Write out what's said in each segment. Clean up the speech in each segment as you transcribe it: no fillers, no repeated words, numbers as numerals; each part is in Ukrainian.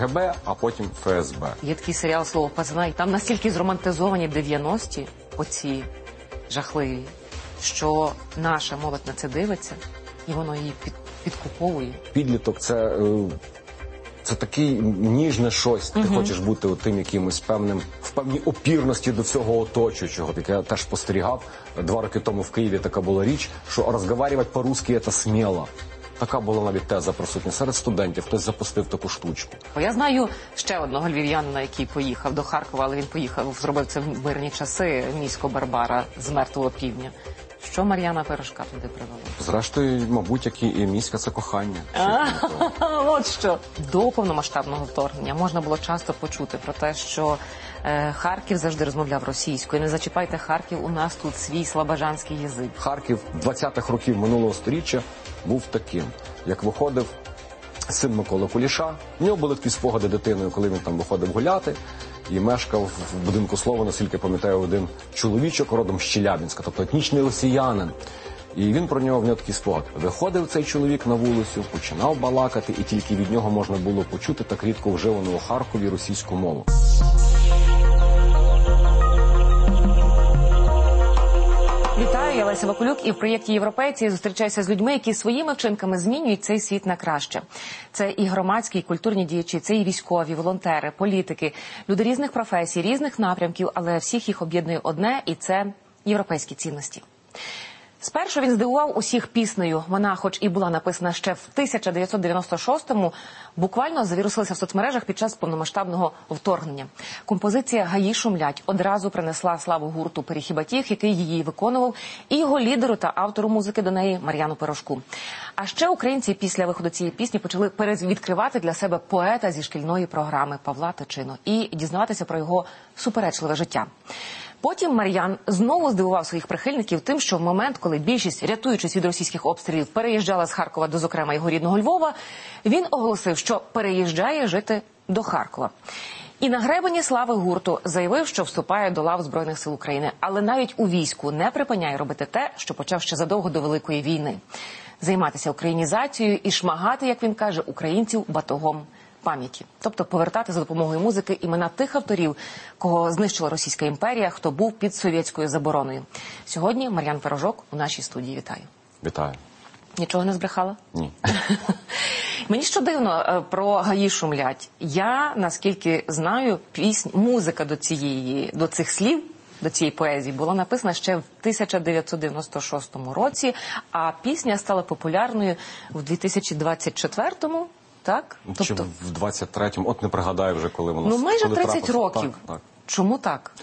КГБ, а потім ФСБ. Є такий серіал «Слово пацана», і там настільки зромантизовані 90-ті, оці жахливі, що наша молодь на це дивиться, і воно її підкуповує. Підліток – це такий ніжне щось. Ти хочеш бути тим якимось певним, в певній опірності до всього оточуючого. Так я теж спостерігав. 2 роки тому в Києві така була річ, що розмовляти по-русски – це сміло. Така була навіть теза присутня серед студентів. Хтось запустив таку штучку. Я знаю ще одного львів'янина, який поїхав до Харкова, але він поїхав, зробив це в мирні часи, місько Барбара з Мертвого півдня. Що Мар'яна Пирожка туди привела? Зрештою, мабуть, як і міська – це кохання. От що. До повномасштабного вторгнення можна було часто почути про те, що Харків завжди розмовляв російською. Не зачіпайте Харків, у нас тут свій слобожанський язик. Харків 20-х років минулого сторіччя був таким. Як виходив син Миколи Куліша, в нього були такі спогади дитиною, коли він там виходив гуляти, і мешкав в будинку Слова, наскільки пам'ятаю, один чоловічок родом з Челябінська, тобто етнічний росіянин. І він в нього такий спогад. Виходив цей чоловік на вулицю, починав балакати, і тільки від нього можна було почути так рідко вживану у Харкові російську мову. Вітаю, я Леся Вакулюк, і в проєкті «Європейці» зустрічаюся з людьми, які своїми вчинками змінюють цей світ на краще. Це і громадські, і культурні діячі, це і військові, волонтери, політики, люди різних професій, різних напрямків, але всіх їх об'єднує одне, і це європейські цінності. Спершу він здивував усіх піснею. Вона, хоч і була написана ще в 1996-му, буквально завірусилася в соцмережах під час повномасштабного вторгнення. Композиція «Гаї шумлять» одразу принесла славу гурту «Перехіба тіх», який її виконував, і його лідеру та автору музики до неї Мар'яну Пирожку. А ще українці після виходу цієї пісні почали перевідкривати для себе поета зі шкільної програми Павла Тичину і дізнаватися про його суперечливе життя. Потім Мар'ян знову здивував своїх прихильників тим, що в момент, коли більшість, рятуючись від російських обстрілів, переїжджала з Харкова до, зокрема, його рідного Львова, він оголосив, що переїжджає жити до Харкова. І на гребені слави гурту заявив, що вступає до лав Збройних сил України, але навіть у війську не припиняє робити те, що почав ще задовго до Великої війни. Займатися українізацією і шмагати, як він каже, українців батогом пам'яті. Тобто повертати за допомогою музики імена тих авторів, кого знищила Російська імперія, хто був під совєтською забороною. Сьогодні Мар'ян Пирожок у нашій студії. Вітаю. Вітаю. Нічого не збрехала? Ні. Мені що дивно про «Гаї шумлять». Я, наскільки знаю, музика до цих слів, до цієї поезії була написана ще в 1996 році, а пісня стала популярною в 2024-му. Так? Чи в 23-му, от не пригадаю вже, коли воно... Ну, майже 30 років. Так. Чому так?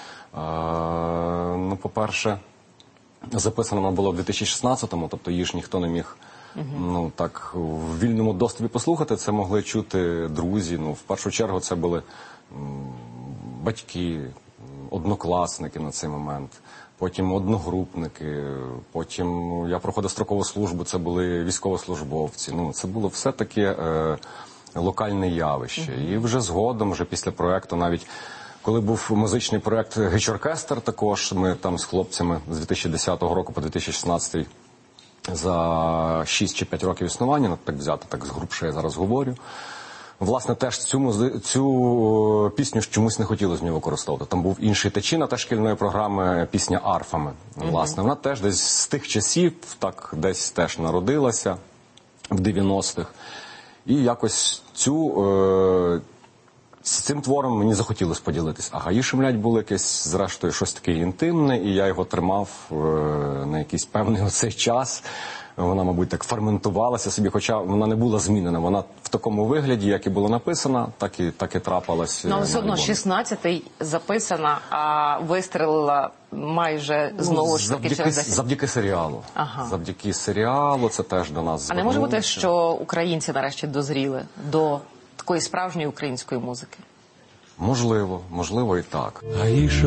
Ну, по-перше, записано воно було в 2016-му, тобто її ж ніхто не міг, ну, так, в вільному доступі послухати. Це могли чути друзі, ну, в першу чергу це були батьки, однокласники на цей момент. Потім одногрупники, потім я проходив строкову службу, це були військовослужбовці. Ну, це було все таке локальне явище. І вже згодом, вже після проєкту, навіть коли був музичний проєкт «Гіч-оркестр», також ми там з хлопцями з 2010 року по 2016 за 6 чи 5 років існування, так взяти, так згрубше я зараз говорю, власне, теж цю пісню чомусь не хотіли з нього використовувати. Там був інший течіна та шкільної програми, пісня «Арфами». Власне, вона теж десь з тих часів, так десь теж народилася в 90-х. І якось з цим твором мені захотілося поділитися. А «Гаї шумлять» було якесь, зрештою, щось таке інтимне, і я його тримав на якийсь певний оцей час. Вона, мабуть, так ферментувалася собі, хоча вона не була змінена. Вона в такому вигляді, як і була написана, так і трапалась. Ну, але все одно 16-й записана, а вистрілила майже знову ж таки через 10. Завдяки серіалу. Ага. Завдяки серіалу це теж до нас звернулося. А не може бути, що українці нарешті дозріли до такої справжньої української музики? Можливо і так.